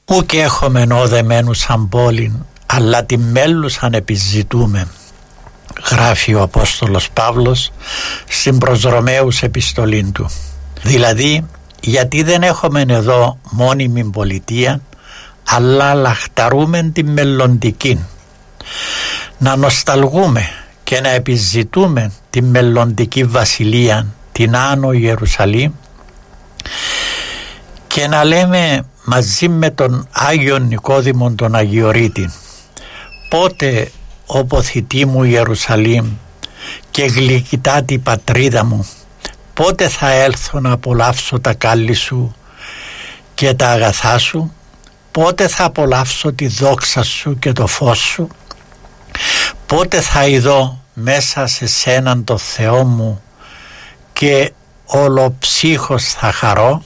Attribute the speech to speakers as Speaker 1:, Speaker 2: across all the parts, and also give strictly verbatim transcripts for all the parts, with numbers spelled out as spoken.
Speaker 1: Ουκ έχομεν όδεμένους σαν πόλην, αλλά τη μέλουσαν επιζητούμε, γράφει ο Απόστολος Παύλος στην προς Ρωμαίους επιστολήν του. Δηλαδή, γιατί δεν έχομεν εδώ μόνιμη πολιτεία, αλλά λαχταρούμεν τη μελλοντική, να νοσταλγούμε και να επιζητούμε τη μελλοντική βασιλεία, την Άνω Ιερουσαλήμ, και να λέμε μαζί με τον Άγιον Νικόδημον τον Αγιορείτη, πότε ο ποθητή μου Ιερουσαλήμ και γλυκητά τη πατρίδα μου, πότε θα έλθω να απολαύσω τα κάλλη σου και τα αγαθά σου, πότε θα απολαύσω τη δόξα σου και το φως σου, πότε θα ειδώ μέσα σε σέναν το Θεό μου και ολοψύχος θα χαρώ.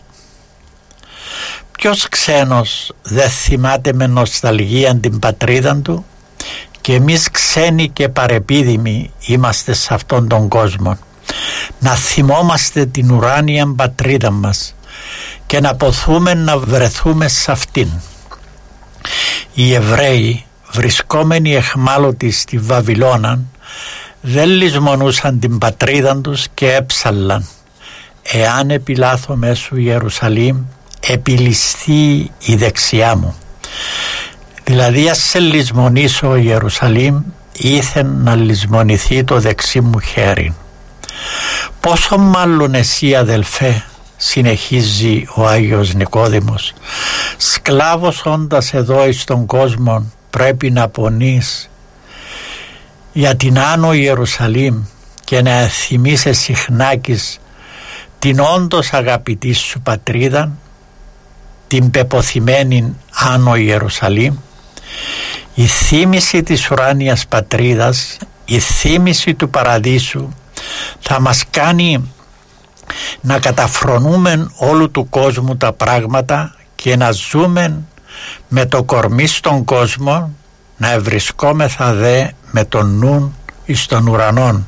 Speaker 1: Ποιος ξένος δεν θυμάται με νοσταλγία την πατρίδα του, και εμείς ξένοι και παρεπίδημοι είμαστε σε αυτόν τον κόσμο. Να θυμόμαστε την ουράνια πατρίδα μας και να ποθούμε να βρεθούμε σε αυτήν. Οι Εβραίοι, βρισκόμενοι εχμάλωτοι στη Βαβυλώνα, δεν λησμονούσαν την πατρίδα τους και έψαλλαν, εάν επιλάθω μέσω Ιερουσαλήμ επιληστεί η δεξιά μου. Δηλαδή, ας σε λησμονήσω ο Ιερουσαλήμ, ήθεν να λησμονηθεί το δεξί μου χέρι. Πόσο μάλλον εσύ, αδελφέ, συνεχίζει ο Άγιος Νικόδημος, σκλάβος όντας εδώ εις τον κόσμο, πρέπει να πονείς για την Άνω Ιερουσαλήμ και να θυμίσαι συχνάκης την όντως αγαπητή σου πατρίδα, την πεποθημένη Άνω Ιερουσαλήμ. Η θύμηση της ουράνιας πατρίδας, η θύμηση του παραδείσου θα μας κάνει να καταφρονούμε όλου του κόσμου τα πράγματα και να ζούμε με το κορμί στον κόσμο, να ευρισκόμεθα δε με τον νουν εις των ουρανών.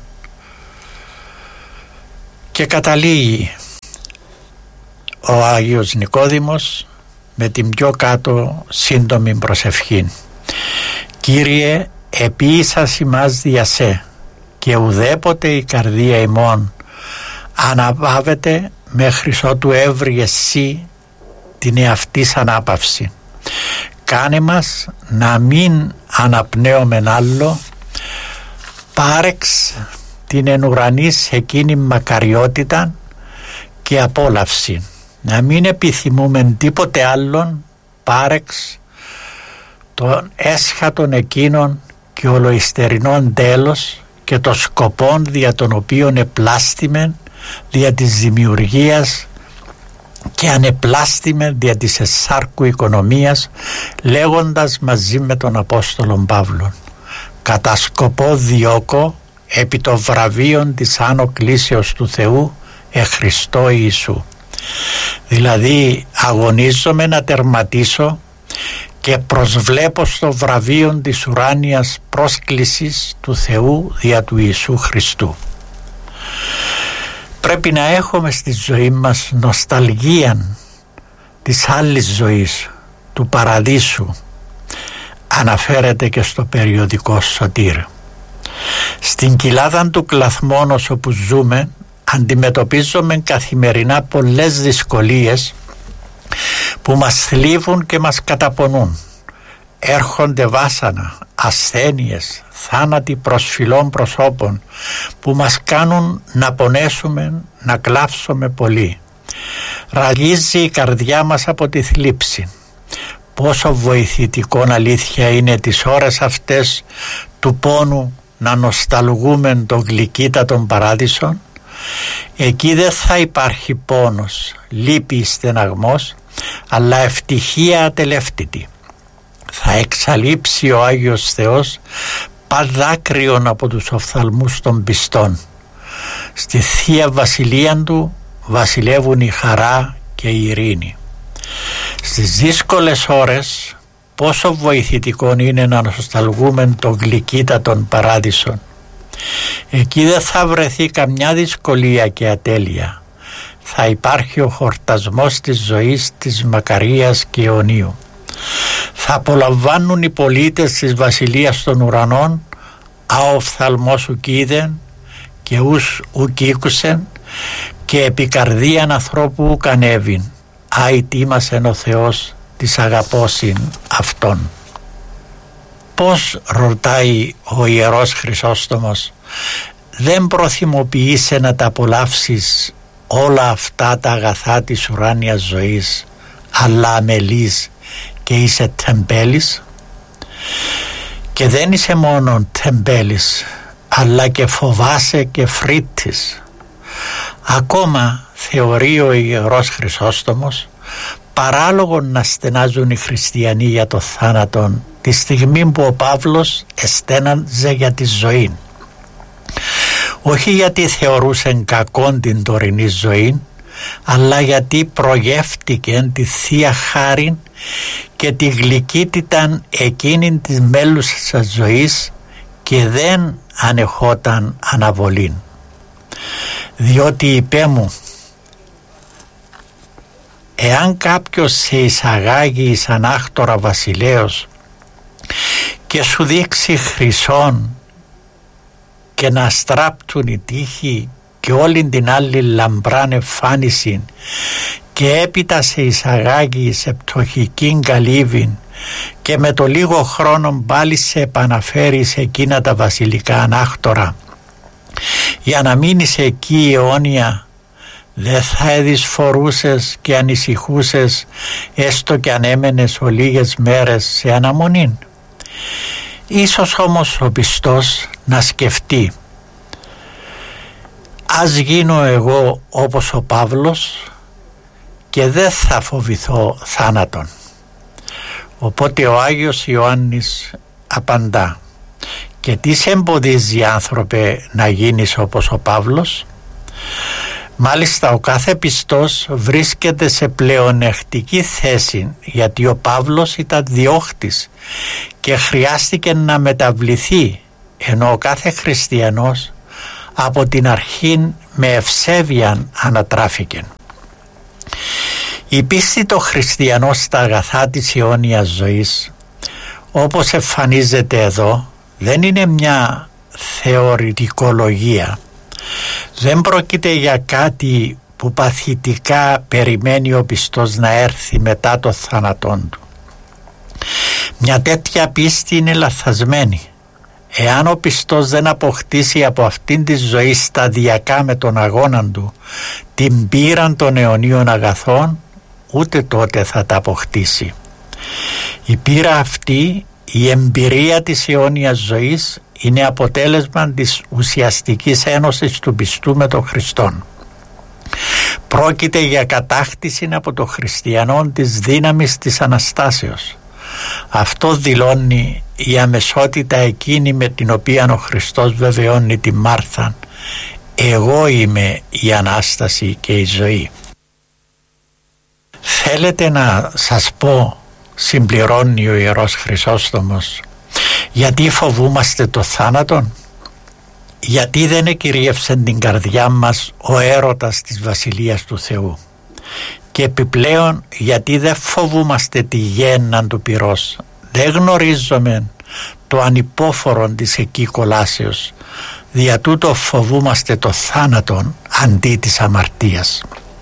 Speaker 1: Και καταλήγει ο Άγιος Νικόδημος με την πιο κάτω σύντομη προσευχή. Κύριε, επίησας ημάς δια σε, και ουδέποτε η καρδία ημών αναπαύεται μέχρι ότου έβρι εσύ την εαυτής ανάπαυση. Κάνε μας να μην αναπνέομεν άλλο, πάρεξ την εν ουρανής εκείνη μακαριότητα και απόλαυση. Να μην επιθυμούμε τίποτε άλλον, πάρεξ τον έσχατον εκείνον και ολοϊστερινόν τέλος και το σκοπόν δια τον οποίον επλάστημεν δια της δημιουργίας και ανεπλάστημεν δια της εσάρκου οικονομίας, λέγοντας μαζί με τον Απόστολον Παύλον, κατά σκοπό διώκω επί το βραβείον της άνω κλήσεως του Θεού εν Χριστώ Ιησού. Δηλαδή, αγωνίζομαι να τερματίσω και προσβλέπω στο βραβείο της ουράνιας πρόσκλησης του Θεού δια του Ιησού Χριστού. Πρέπει να έχουμε στη ζωή μας νοσταλγία της άλλης ζωής, του παραδείσου. Αναφέρεται και στο περιοδικό Σωτήρ. Στην κοιλάδα του κλαθμόνος όπου ζούμε, αντιμετωπίζουμε καθημερινά πολλές δυσκολίες που μας θλίβουν και μας καταπονούν. Έρχονται βάσανα, ασθένειες, θάνατοι προσφυλών προσώπων που μας κάνουν να πονέσουμε, να κλάψουμε πολύ. Ραγίζει η καρδιά μας από τη θλίψη. Πόσο βοηθητικόν αλήθεια είναι τις ώρες αυτές του πόνου να νοσταλγούμε το γλυκύτατον παράδεισον. Εκεί δεν θα υπάρχει πόνος, λύπη, στεναγμός, αλλά ευτυχία ατελεύτητη. Θα εξαλείψει ο Άγιος Θεός παδάκριον από τους οφθαλμούς των πιστών. Στη Θεία Βασιλεία Του βασιλεύουν η χαρά και η ειρήνη. Στις δύσκολες ώρες πόσο βοηθητικό είναι να νοσταλγούμε το γλυκύτατον παράδεισον. Εκεί δεν θα βρεθεί καμιά δυσκολία και ατέλεια. Θα υπάρχει ο χορτασμός της ζωής της μακαρίας και αιωνίου. Θα απολαμβάνουν οι πολίτες της βασιλείας των ουρανών, α οφθαλμός σου κοίδεν και ους ουκ ήκουσεν, και επί καρδίαν ανθρώπου ουκ ανέβην, α ητήμασεν ο Θεός της αγαπώσιν αυτόν. Πώς, ρωτάει ο Ιερός Χρυσόστομος, δεν προθυμοποιείσαι να τα απολαύσεις όλα αυτά τα αγαθά της ουράνιας ζωής, αλλά αμελείς και είσαι τεμπέλης? Και δεν είσαι μόνο τεμπέλης, αλλά και φοβάσαι και φρύτης. Ακόμα θεωρεί ο Ιερός Χρυσόστομος παράλογο να στενάζουν οι χριστιανοί για το θάνατον τη στιγμή που ο Παύλος εστέναζε για τη ζωή. Όχι γιατί θεωρούσαν κακόν την τωρινή ζωή, αλλά γιατί προγεύτηκε τη Θεία Χάριν και τη γλυκύτητα εκείνη της μέλουσας ζωής και δεν ανεχόταν αναβολήν. Διότι είπε μου, εάν κάποιος σε εισαγάγει εις ανάκτορα βασιλέως και σου δείξει χρυσόν και να στράπτουν οι τείχοι και όλη την άλλη λαμπράν εμφάνιση και έπειτα σε εισαγάγει σε πτωχική καλύβιν και με το λίγο χρόνο πάλι σε επαναφέρει σε εκείνα τα βασιλικά ανάκτορα για να μείνεις εκεί αιώνια, δεν θα εδυσφορούσες και ανησυχούσες έστω και αν έμενες ο λίγες μέρες σε αναμονήν? Ίσως όμως ο πιστός να σκεφτεί, ας γίνω εγώ όπως ο Παύλος και δεν θα φοβηθώ θάνατον. Οπότε ο Άγιος Ιωάννης απαντά, και τι σε εμποδίζει, άνθρωπε, να γίνεις όπως ο Παύλος? Μάλιστα ο κάθε πιστός βρίσκεται σε πλεονεκτική θέση, γιατί ο Παύλος ήταν διώχτης και χρειάστηκε να μεταβληθεί, ενώ ο κάθε χριστιανός από την αρχή με ευσέβεια ανατράφηκε. Η πίστη των χριστιανών στα αγαθά της αιώνιας ζωής, όπως εμφανίζεται εδώ, δεν είναι μια θεωρητικολογία. Δεν πρόκειται για κάτι που παθητικά περιμένει ο πιστός να έρθει μετά το θάνατόν του. Μια τέτοια πίστη είναι λαθασμένη. Εάν ο πιστός δεν αποκτήσει από αυτήν τη ζωή σταδιακά με τον αγώνα του την πείραν των αιωνίων αγαθών, ούτε τότε θα τα αποκτήσει. Η πείρα αυτή, η εμπειρία της αιώνιας ζωής, είναι αποτέλεσμα της ουσιαστικής ένωσης του πιστού με τον Χριστόν. Πρόκειται για κατάκτηση από τον χριστιανό της δύναμης της Αναστάσεως. Αυτό δηλώνει η αμεσότητα εκείνη με την οποία ο Χριστός βεβαιώνει τη Μάρθα, εγώ είμαι η Ανάσταση και η ζωή. Θέλετε να σας πω, συμπληρώνει ο Ιερός Χρυσόστομος, γιατί φοβούμαστε το θάνατον? Γιατί δεν εκυρίευσε την καρδιά μας ο έρωτας της Βασιλείας του Θεού? Και επιπλέον γιατί δεν φοβούμαστε τη γέννα του πυρός? Δεν γνωρίζουμε το ανυπόφορο της εκεί κολάσεως, δια τούτο φοβούμαστε το θάνατον αντί της αμαρτίας.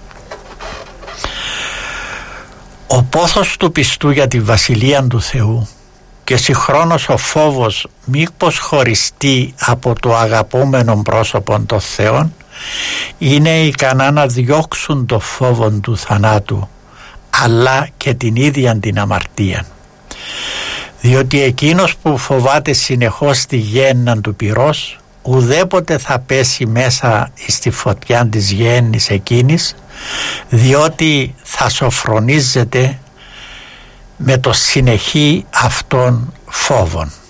Speaker 1: Ο πόθος του πιστού για τη Βασιλεία του Θεού και συγχρόνως ο φόβος μήπως χωριστεί από το αγαπούμενο πρόσωπο των Θεών είναι ικανά να διώξουν το φόβο του θανάτου, αλλά και την ίδια την αμαρτία. Διότι εκείνος που φοβάται συνεχώς τη γέννα του πυρός ουδέποτε θα πέσει μέσα στη φωτιά της γέννης εκείνης, διότι θα σοφρονίζεται με το συνεχή αυτών φόβων.